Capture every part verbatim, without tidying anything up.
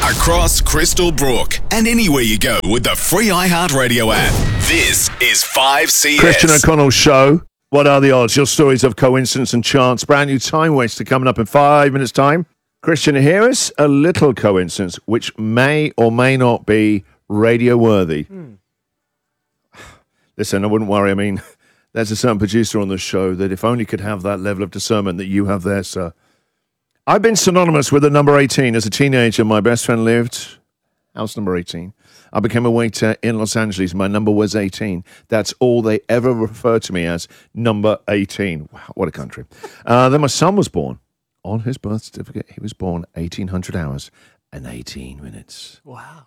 across Crystal Brook and anywhere you go with the free iHeartRadio app. This is five C S. Christian O'Connell Show. What are the odds? Your stories of coincidence and chance. Brand new Time Waster coming up in five minutes' time. Christian, here is a little coincidence which may or may not be radio-worthy. Hmm. Listen, I wouldn't worry. I mean, there's a certain producer on the show that if only could have that level of discernment that you have there, sir. I've been synonymous with the number eighteen. As a teenager, my best friend lived house number eighteen. I became a waiter in Los Angeles. My number was eighteen. That's all they ever referred to me as, number eighteen. Wow, what a country. Uh, then my son was born. On his birth certificate, he was born eighteen hundred hours and eighteen minutes. Wow.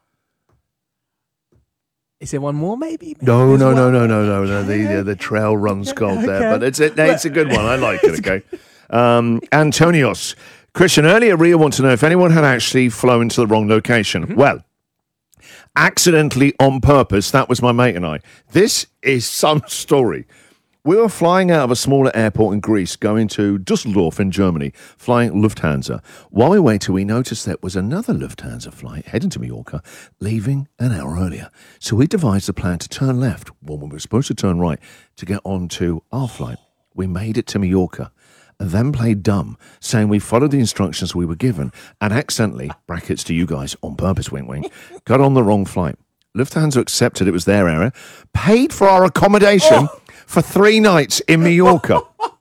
Is there one more, maybe? maybe no, no, no, one? no, no, no, no. The, uh, the trail runs cold okay. there, but it's a, it's a good one. I like it, okay? Um, Antonios. Christian, earlier Ria wanted to know if anyone had actually flown to the wrong location. Mm-hmm. Well, accidentally on purpose, that was my mate and I. This is some story. We were flying out of a smaller airport in Greece, going to Dusseldorf in Germany, flying Lufthansa. While we waited, we noticed there was another Lufthansa flight heading to Mallorca, leaving an hour earlier. So we devised a plan to turn left when we were supposed to turn right to get on to our flight. We made it to Mallorca and then played dumb, saying we followed the instructions we were given and accidentally, brackets to you guys, on purpose, wink wink, got on the wrong flight. Lufthansa accepted it was their error, paid for our accommodation oh. for three nights in Mallorca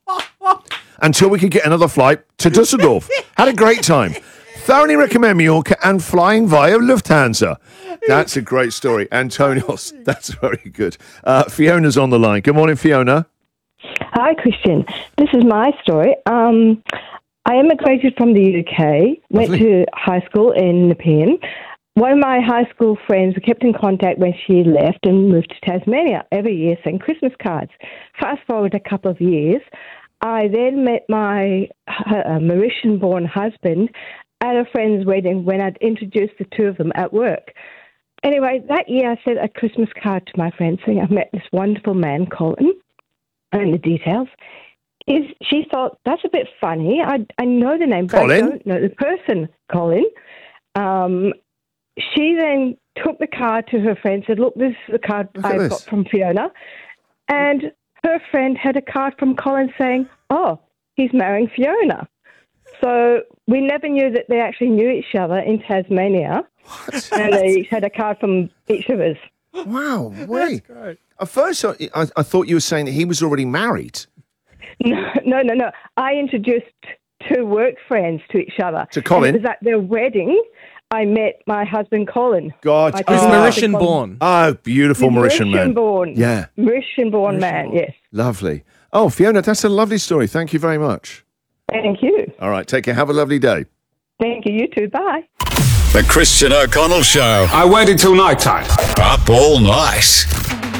until we could get another flight to Dusseldorf. Had a great time. Thoroughly recommend Mallorca and flying via Lufthansa. That's a great story. Antonios, that's very good. Uh, Fiona's on the line. Good morning, Fiona. Hi, Christian. This is my story. Um, I immigrated from the U K, went Lovely. to high school in Nepean. One of my high school friends, we kept in contact when she left and moved to Tasmania. Every year, sent Christmas cards. Fast forward a couple of years, I then met my uh, Mauritian-born husband at a friend's wedding when I'd introduced the two of them at work. Anyway, that year I sent a Christmas card to my friend saying I met this wonderful man, Colin, and the details. Is she thought, that's a bit funny. I, I know the name, but Colin? I don't know the person, Colin. Um... She then took the card to her friend, said, look, this is the card I've got from Fiona. And her friend had a card from Colin saying, oh, he's marrying Fiona. So we never knew that they actually knew each other in Tasmania. What? And they each had a card from each of us. Wow, wait. At first, I, I thought you were saying that he was already married. No, no, no, no. I introduced two work friends to each other. To Colin? And it was at their wedding. I met my husband, Colin. God. He's oh. Mauritian-born. Oh, beautiful Mauritian man. Mauritian-born. Yeah. Mauritian-born man, yes. Lovely. Oh, Fiona, that's a lovely story. Thank you very much. Thank you. All right, take care. Have a lovely day. Thank you. You too. Bye. The Christian O'Connell Show. I waited till night time. Up all night.